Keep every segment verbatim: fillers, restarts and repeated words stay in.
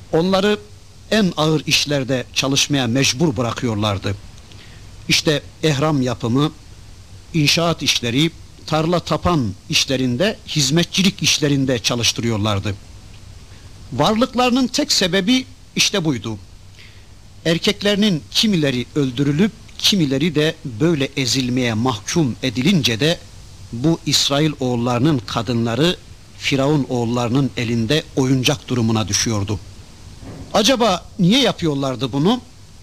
Onları en ağır işlerde çalışmaya mecbur bırakıyorlardı. İşte ehram yapımı, inşaat işleri, tarla tapan işlerinde, hizmetçilik işlerinde çalıştırıyorlardı. Varlıklarının tek sebebi işte buydu. Erkeklerinin kimileri öldürülüp kimileri de böyle ezilmeye mahkum edilince de bu İsrail oğullarının kadınları Firavun oğullarının elinde oyuncak durumuna düşüyordu. Acaba niye yapıyorlardı bunu?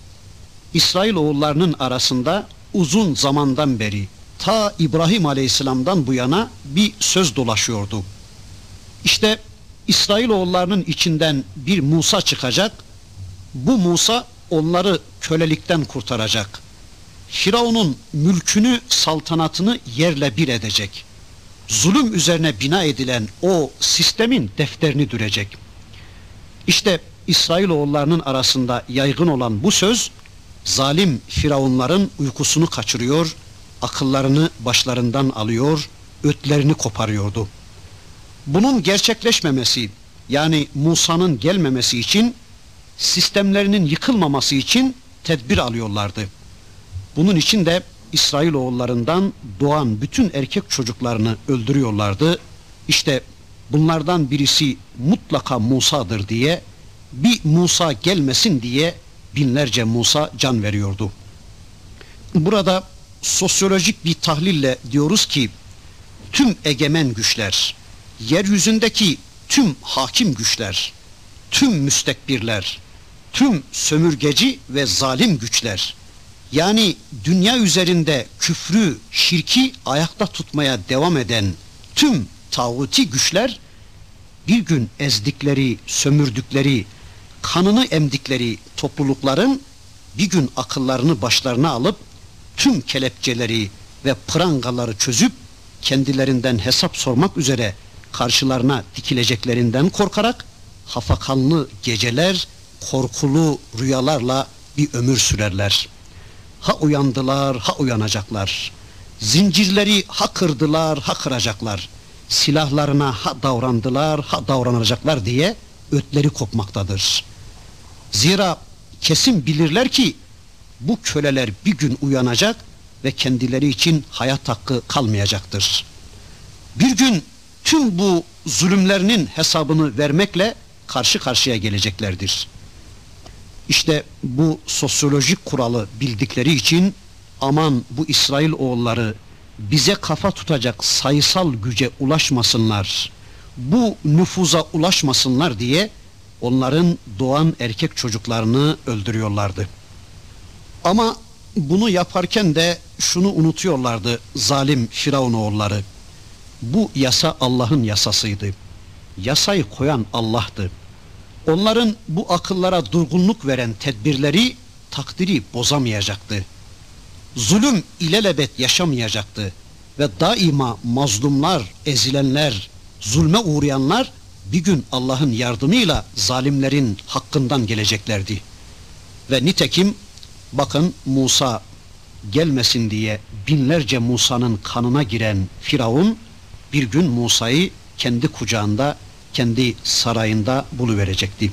İsrail oğullarının arasında uzun zamandan beri, ta İbrahim Aleyhisselam'dan bu yana bir söz dolaşıyordu. İşte İsrail oğullarının içinden bir Musa çıkacak, bu Musa onları kölelikten kurtaracak. Firavun'un mülkünü, saltanatını yerle bir edecek. Zulüm üzerine bina edilen o sistemin defterini dürecek. İşte İsrailoğullarının arasında yaygın olan bu söz, zalim Firavunların uykusunu kaçırıyor, akıllarını başlarından alıyor, ötlerini koparıyordu. Bunun gerçekleşmemesi, yani Musa'nın gelmemesi için, sistemlerinin yıkılmaması için tedbir alıyorlardı. Bunun için de İsrailoğullarından doğan bütün erkek çocuklarını öldürüyorlardı. İşte bunlardan birisi mutlaka Musa'dır diye, bir Musa gelmesin diye binlerce Musa can veriyordu. Burada sosyolojik bir tahlille diyoruz ki, tüm egemen güçler, yeryüzündeki tüm hakim güçler, tüm müstekbirler, tüm sömürgeci ve zalim güçler, yani dünya üzerinde küfrü, şirki ayakta tutmaya devam eden tüm tağuti güçler, bir gün ezdikleri, sömürdükleri, kanını emdikleri toplulukların bir gün akıllarını başlarına alıp tüm kelepçeleri ve prangaları çözüp kendilerinden hesap sormak üzere karşılarına dikileceklerinden korkarak hafakanlı geceler, korkulu rüyalarla bir ömür sürerler. Ha uyandılar, ha uyanacaklar. Zincirleri ha kırdılar, ha kıracaklar. Silahlarına ha davrandılar, ha davranacaklar diye ötleri kopmaktadır. Zira kesin bilirler ki bu köleler bir gün uyanacak ve kendileri için hayat hakkı kalmayacaktır. Bir gün tüm bu zulümlerinin hesabını vermekle karşı karşıya geleceklerdir. İşte bu sosyolojik kuralı bildikleri için aman bu İsrail oğulları bize kafa tutacak sayısal güce ulaşmasınlar, bu nüfuza ulaşmasınlar diye onların doğan erkek çocuklarını öldürüyorlardı. Ama bunu yaparken de şunu unutuyorlardı zalim Firavun oğulları. Bu yasa Allah'ın yasasıydı. Yasayı koyan Allah'tı. Onların bu akıllara durgunluk veren tedbirleri, takdiri bozamayacaktı. Zulüm ilelebet yaşamayacaktı ve daima mazlumlar, ezilenler, zulme uğrayanlar bir gün Allah'ın yardımıyla zalimlerin hakkından geleceklerdi. Ve nitekim bakın Musa gelmesin diye binlerce Musa'nın kanına giren Firavun bir gün Musa'yı kendi kucağında, kendi sarayında buluverecekti.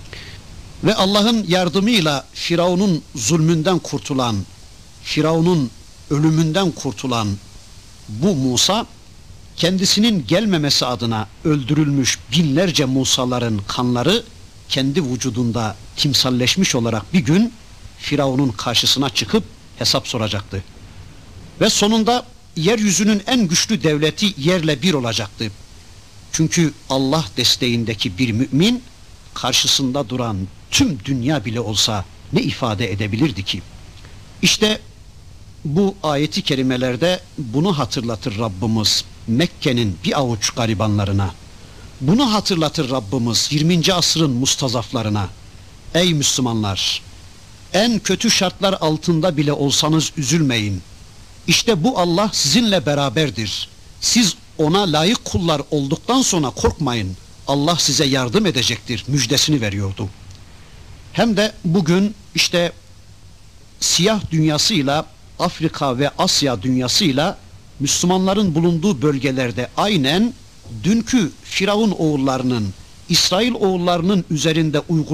Ve Allah'ın yardımıyla Firavun'un zulmünden kurtulan, Firavun'un ölümünden kurtulan bu Musa, kendisinin gelmemesi adına öldürülmüş binlerce Musa'ların kanları kendi vücudunda timsalleşmiş olarak bir gün Firavun'un karşısına çıkıp hesap soracaktı. Ve sonunda yeryüzünün en güçlü devleti yerle bir olacaktı. Çünkü Allah desteğindeki bir mümin karşısında duran tüm dünya bile olsa ne ifade edebilirdi ki? İşte bu ayeti kerimelerde bunu hatırlatır Rabbimiz Mekke'nin bir avuç garibanlarına. Bunu hatırlatır Rabbimiz yirminci asrın mustazaflarına. Ey Müslümanlar! En kötü şartlar altında bile olsanız üzülmeyin. İşte bu Allah sizinle beraberdir. Siz ona layık kullar olduktan sonra korkmayın. Allah size yardım edecektir müjdesini veriyordu. Hem de bugün işte siyah dünyasıyla Afrika ve Asya dünyasıyla Müslümanların bulunduğu bölgelerde aynen dünkü Firavun oğullarının, İsrail oğullarının üzerinde uygulanan